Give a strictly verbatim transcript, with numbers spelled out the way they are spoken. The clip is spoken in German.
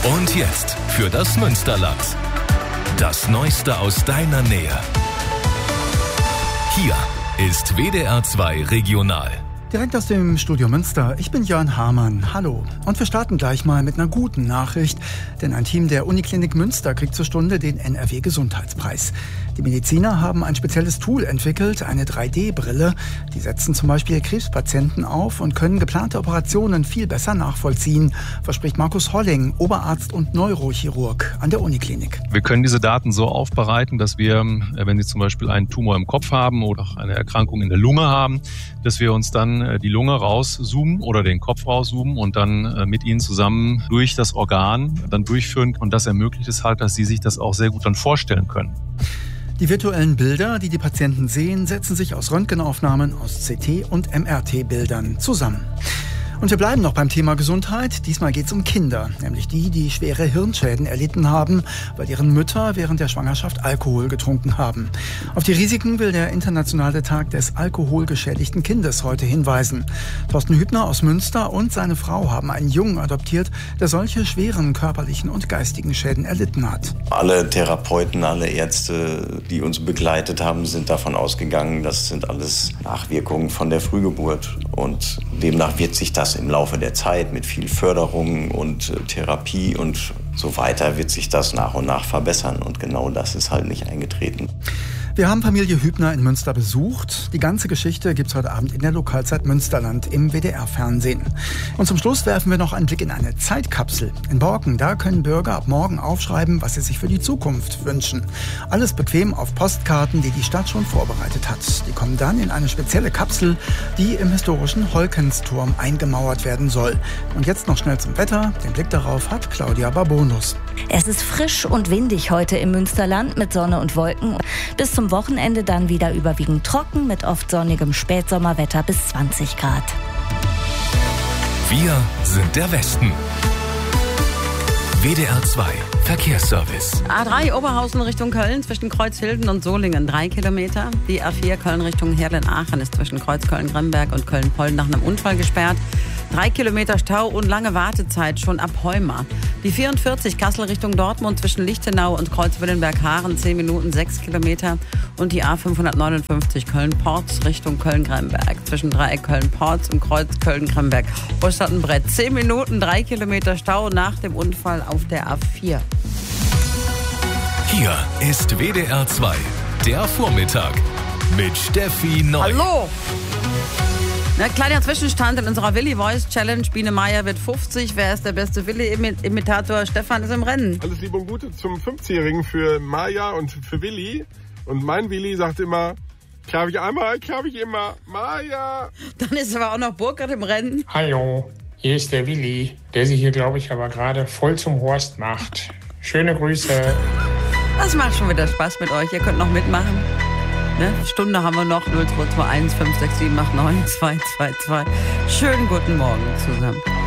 Und jetzt für das Münsterland. Das Neueste aus deiner Nähe. Hier ist W D R zwei Regional. Direkt aus dem Studio Münster, ich bin Jörn Hamann. Hallo. Und wir starten gleich mal mit einer guten Nachricht, denn ein Team der Uniklinik Münster kriegt zur Stunde den N R W-Gesundheitspreis. Die Mediziner haben ein spezielles Tool entwickelt, eine drei D Brille. Die setzen zum Beispiel Krebspatienten auf und können geplante Operationen viel besser nachvollziehen, verspricht Markus Holling, Oberarzt und Neurochirurg an der Uniklinik. Wir können diese Daten so aufbereiten, dass wir, wenn Sie zum Beispiel einen Tumor im Kopf haben oder auch eine Erkrankung in der Lunge haben, dass wir uns dann die Lunge rauszoomen oder den Kopf rauszoomen und dann mit Ihnen zusammen durch das Organ dann durchführen. Und das ermöglicht es halt, dass Sie sich das auch sehr gut dann vorstellen können. Die virtuellen Bilder, die die Patienten sehen, setzen sich aus Röntgenaufnahmen, aus C T- und M R T-Bildern zusammen. Und wir bleiben noch beim Thema Gesundheit. Diesmal geht es um Kinder, nämlich die, die schwere Hirnschäden erlitten haben, weil deren Mütter während der Schwangerschaft Alkohol getrunken haben. Auf die Risiken will der Internationale Tag des alkoholgeschädigten Kindes heute hinweisen. Thorsten Hübner aus Münster und seine Frau haben einen Jungen adoptiert, der solche schweren körperlichen und geistigen Schäden erlitten hat. Alle Therapeuten, alle Ärzte, die uns begleitet haben, sind davon ausgegangen, das sind alles Nachwirkungen von der Frühgeburt. Und demnach wird sich das im Laufe der Zeit mit viel Förderung und äh, Therapie und so weiter wird sich das nach und nach verbessern. Und genau das ist halt nicht eingetreten. Wir haben Familie Hübner in Münster besucht. Die ganze Geschichte gibt's heute Abend in der Lokalzeit Münsterland im W D R-Fernsehen. Und zum Schluss werfen wir noch einen Blick in eine Zeitkapsel. In Borken, da können Bürger ab morgen aufschreiben, was sie sich für die Zukunft wünschen. Alles bequem auf Postkarten, die die Stadt schon vorbereitet hat. Die kommen dann in eine spezielle Kapsel, die im historischen Holkensturm eingemauert werden soll. Und jetzt noch schnell zum Wetter. Den Blick darauf hat Claudia Barbonus. Es ist frisch und windig heute im Münsterland mit Sonne und Wolken. Bis zum Wochenende dann wieder überwiegend trocken mit oft sonnigem Spätsommerwetter bis zwanzig Grad. Wir sind der Westen. W D R zwei Verkehrsservice. A drei Oberhausen Richtung Köln zwischen Kreuzhilden und Solingen drei Kilometer. Die A vier Köln Richtung Herlen-Aachen ist zwischen Kreuzköln-Gremberg und Köln-Poll nach einem Unfall gesperrt. Drei Kilometer Stau und lange Wartezeit schon ab Heuma. Die vierundvierzig Kassel Richtung Dortmund zwischen Lichtenau und Kreuzwillenberg-Haaren zehn Minuten sechs Kilometer. Und die A fünfhundertneunundfünfzig Köln-Porz Richtung Köln-Gremberg zwischen Dreieck Köln-Porz und Kreuz Köln-Gremberg. Ostertenbrett zehn Minuten drei Kilometer Stau nach dem Unfall auf der A vier. Hier ist W D R zwei, der Vormittag mit Steffi Neu. Hallo! Na, kleiner Zwischenstand in unserer Willi Voice Challenge. Biene Meier wird fünfzig. Wer ist der beste Willi-Imitator? Stefan ist im Rennen. Alles Liebe und Gute zum fünfzigjährigen für Maja und für Willi. Und mein Willi sagt immer, klappe ich einmal, klappe ich immer, Maja. Dann ist aber auch noch Burkhard im Rennen. Hallo, hier ist der Willi, der sich hier, glaube ich, aber gerade voll zum Horst macht. Schöne Grüße. Das macht schon wieder Spaß mit euch. Ihr könnt noch mitmachen. Ne? Stunde haben wir noch. null zwei zwei eins fünf sechs sieben acht neun zwei zwei zwei. Schönen guten Morgen zusammen.